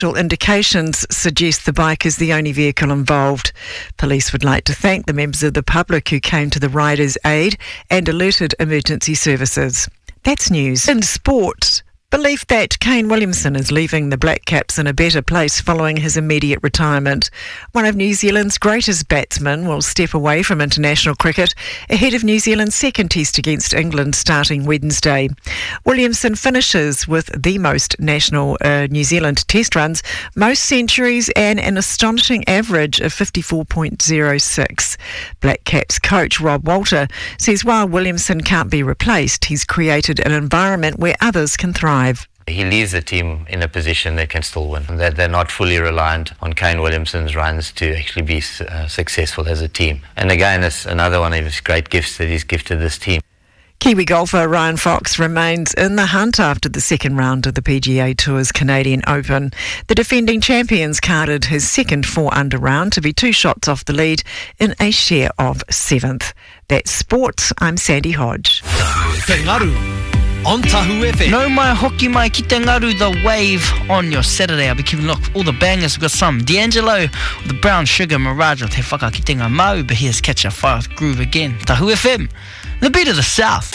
Indications suggest the bike is the only vehicle involved. Police would like to thank the members of the public who came to the rider's aid and alerted emergency services. That's news. In sport, belief that Kane Williamson is leaving the Black Caps in a better place following his immediate retirement. One of New Zealand's greatest batsmen will step away from international cricket ahead of New Zealand's second test against England starting Wednesday. Williamson finishes with the most national New Zealand test runs, most centuries and an astonishing average of 54.06. Black Caps coach Rob Walter says while Williamson can't be replaced, he's created an environment where others can thrive. He leaves the team in a position they can still win, that they're not fully reliant on Kane Williamson's runs to actually be successful as a team. And again, it's another one of his great gifts that he's gifted this team. Kiwi golfer Ryan Fox remains in the hunt after the second round of the PGA Tour's Canadian Open. The defending champions carded his second 4-under round to be 2 shots off the lead in a share of 7th. That's sports. I'm Sandy Hodge. On Tahu FM. No mai hoki mai ki te ngaru, the wave on your Saturday. I'll be keeping a look for all the bangers. We've got some D'Angelo, the Brown Sugar, Mirage, te whaka ki te ngā mau, but here's Catch a Fire Groove again. Tahu FM, the beat of the South.